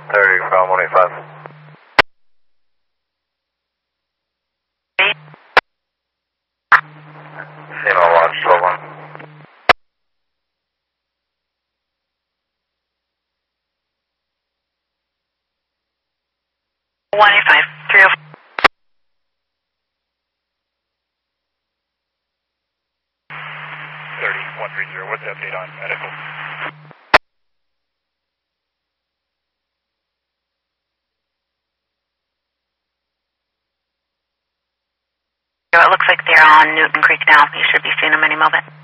30 from 185. Female launch 12-1. 185, 304. 30-130, what's the update on medical? It looks like they're on Newton Creek now. You should be seeing them any moment.